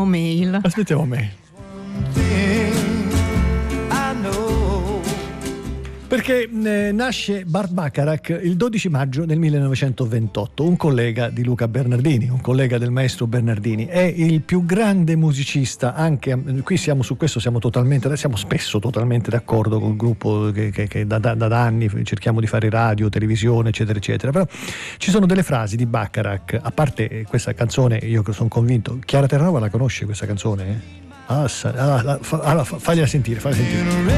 mail. Aspettiamo mail. Perché nasce Burt Bacharach il 12 maggio del 1928, un collega di Luca Bernardini, un collega del maestro Bernardini. È il più grande musicista, anche qui siamo spesso totalmente d'accordo col gruppo che da anni cerchiamo di fare radio, televisione, eccetera eccetera, però ci sono delle frasi di Bacharach, a parte questa canzone, io sono convinto, Chiara Terranova la conosce questa canzone? Fagliela sentire.